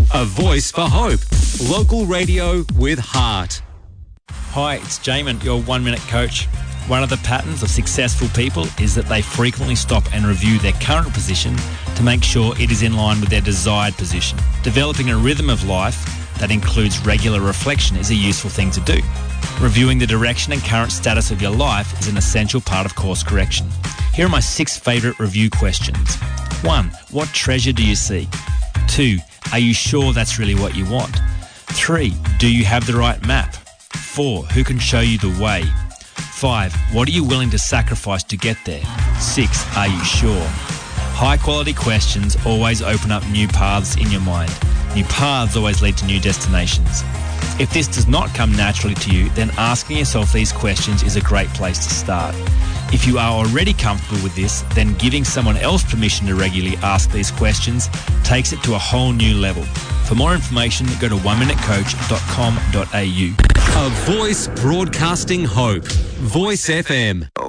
A voice for hope. Local radio with heart. Hi, it's Jamin, your 1 Minute Coach. One of the patterns of successful people is that they frequently stop and review their current position to make sure it is in line with their desired position. Developing a rhythm of life that includes regular reflection is a useful thing to do. Reviewing the direction and current status of your life is an essential part of course correction. Here are my 6 favourite review questions. 1. What treasure do you see? 2. Are you sure that's really what you want? 3. Do you have the right map? 4. Who can show you the way? 5. What are you willing to sacrifice to get there? 6. Are you sure? High quality questions always open up new paths in your mind. New paths always lead to new destinations. If this does not come naturally to you, then asking yourself these questions is a great place to start. If you are already comfortable with this, then giving someone else permission to regularly ask these questions takes it to a whole new level. For more information, go to oneminutecoach.com.au. A voice broadcasting hope. Voice FM.